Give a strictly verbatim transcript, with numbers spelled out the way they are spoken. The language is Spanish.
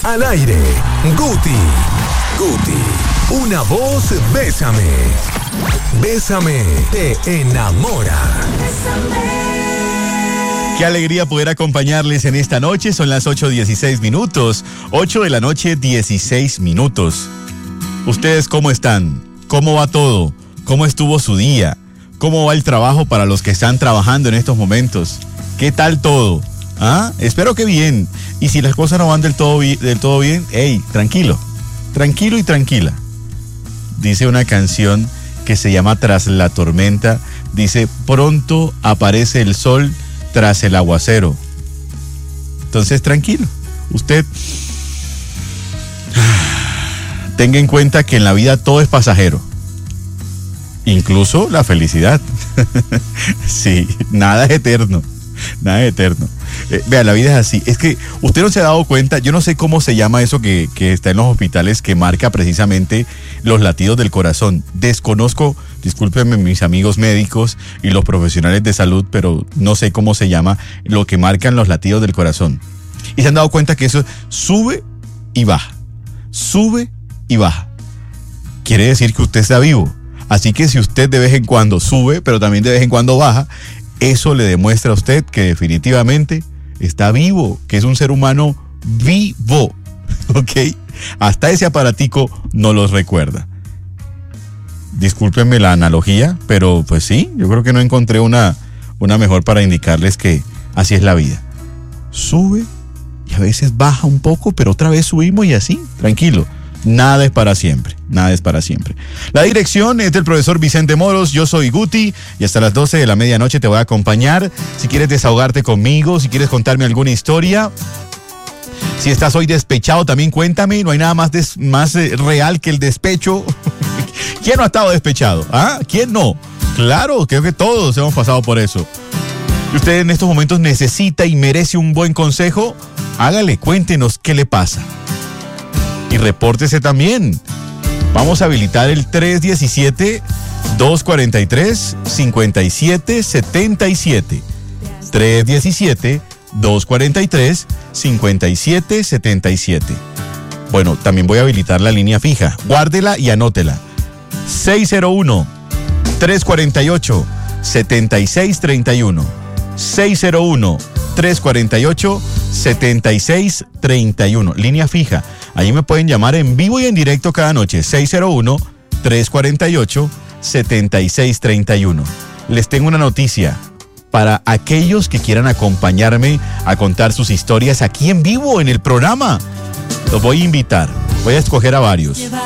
Al aire, Guti. Guti. Una voz, bésame. Bésame, te enamora. Qué alegría poder acompañarles en esta noche. Son las ocho dieciséis minutos. ocho de la noche, dieciséis minutos. ¿Ustedes cómo están? ¿Cómo va todo? ¿Cómo estuvo su día? ¿Cómo va el trabajo para los que están trabajando en estos momentos? ¿Qué tal todo? ¿Ah? Espero que bien. Y si las cosas no van del todo, bi- del todo bien, hey, tranquilo. Tranquilo y tranquila. Dice una canción que se llama Tras la tormenta. Dice, pronto aparece el sol tras el aguacero. Entonces, tranquilo. Usted tenga en cuenta que en la vida todo es pasajero. Incluso la felicidad. Sí, nada es eterno. Nada es eterno. Eh, vea, la vida es así. Es que usted no se ha dado cuenta, yo no sé cómo se llama eso que, que está en los hospitales, que marca precisamente los latidos del corazón. Desconozco, discúlpenme mis amigos médicos y los profesionales de salud, pero no sé cómo se llama lo que marcan los latidos del corazón. Y se han dado cuenta que eso sube y baja. Sube y baja. Quiere decir que usted está vivo. Así que si usted de vez en cuando sube, pero también de vez en cuando baja, eso le demuestra a usted que definitivamente está vivo, que es un ser humano vivo, ¿ok? Hasta ese aparatico no los recuerda. Discúlpenme la analogía, pero pues sí, yo creo que no encontré una, una mejor para indicarles que así es la vida. Sube y a veces baja un poco, pero otra vez subimos y así, tranquilo. Nada es para siempre, nada es para siempre. La dirección es del profesor Vicente Moros, yo soy Guti y hasta las doce de la medianoche te voy a acompañar. Si quieres desahogarte conmigo, si quieres contarme alguna historia, si estás hoy despechado también cuéntame, no hay nada más, des, más eh, real que el despecho. ¿Quién no ha estado despechado? ¿Ah? ¿Quién no? Claro, creo que todos hemos pasado por eso. Si usted en estos momentos necesita y merece un buen consejo, hágale, cuéntenos qué le pasa. Y repórtese también. Vamos a habilitar el tres diecisiete, dos cuarenta y tres, cincuenta y siete setenta y siete. tres diecisiete, dos cuarenta y tres, cincuenta y siete setenta y siete. Bueno, también voy a habilitar la línea fija. Guárdela y anótela. seis cero uno, tres cuarenta y ocho, setenta y seis treinta y uno. seis cero uno, tres cuarenta y ocho, setenta y seis treinta y uno. Línea fija. Allí me pueden llamar en vivo y en directo cada noche. seis cero uno, tres cuarenta y ocho, setenta y seis treinta y uno. Les tengo una noticia para aquellos que quieran acompañarme a contar sus historias aquí en vivo en el programa. Los voy a invitar. Voy a escoger a varios.